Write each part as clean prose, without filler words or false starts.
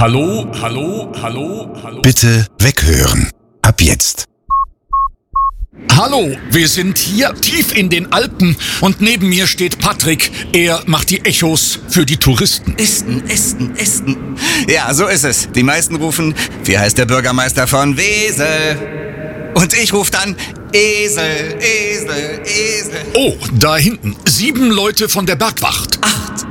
Hallo? Bitte weghören. Ab jetzt. Hallo, wir sind hier tief in den Alpen und neben mir steht Patrick. Er macht die Echos für die Touristen. Ästen. Ja, so ist es. Die meisten rufen, wie heißt der Bürgermeister von Wesel? Und ich rufe dann, Esel. Oh, da hinten. 7 Leute von der Bergwacht. 8.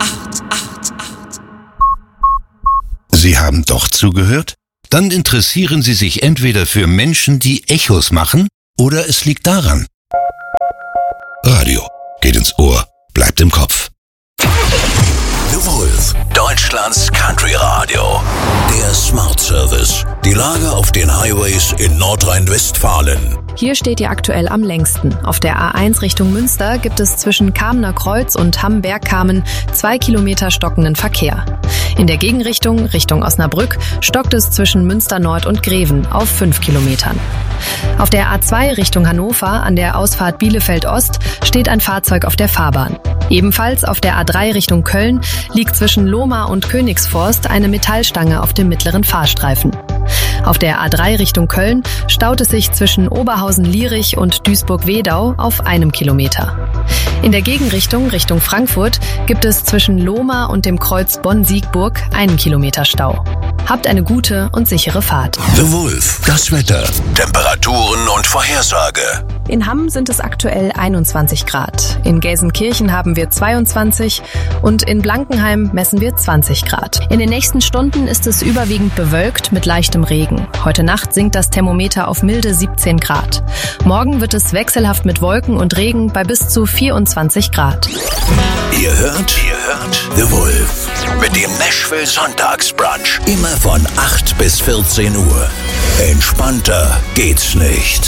Sie haben doch zugehört? Dann interessieren Sie sich entweder für Menschen, die Echos machen, oder es liegt daran. Radio geht ins Ohr, bleibt im Kopf. The Wolf, Deutschlands Country Radio. Der Smart Service. Die Lage auf den Highways in Nordrhein-Westfalen. Hier steht ihr aktuell am längsten. Auf der A1 Richtung Münster gibt es zwischen Kamener Kreuz und Hamm-Bergkamen 2 Kilometer stockenden Verkehr. In der Gegenrichtung, Richtung Osnabrück, stockt es zwischen Münster Nord und Greven auf 5 Kilometern. Auf der A2 Richtung Hannover an der Ausfahrt Bielefeld Ost steht ein Fahrzeug auf der Fahrbahn. Ebenfalls auf der A3 Richtung Köln liegt zwischen Lohmar und Königsforst eine Metallstange auf dem mittleren Fahrstreifen. Auf der A3 Richtung Köln staut es sich zwischen Oberhausen-Lierich und Duisburg-Wedau auf 1 Kilometer. In der Gegenrichtung Richtung Frankfurt gibt es zwischen Lohmar und dem Kreuz Bonn-Siegburg 1 Kilometer Stau. Habt eine gute und sichere Fahrt. The Wolf, das Wetter, Temperaturen und Vorhersage. In Hamm sind es aktuell 21 Grad. In Gelsenkirchen haben wir 22 und in Blankenheim messen wir 20 Grad. In den nächsten Stunden ist es überwiegend bewölkt mit leichtem Regen. Heute Nacht sinkt das Thermometer auf milde 17 Grad. Morgen wird es wechselhaft mit Wolken und Regen bei bis zu 24 Grad. Ihr hört The Wolf mit dem Nashville Sonntagsbrunch. Immer von 8 bis 14 Uhr. Entspannter geht's nicht.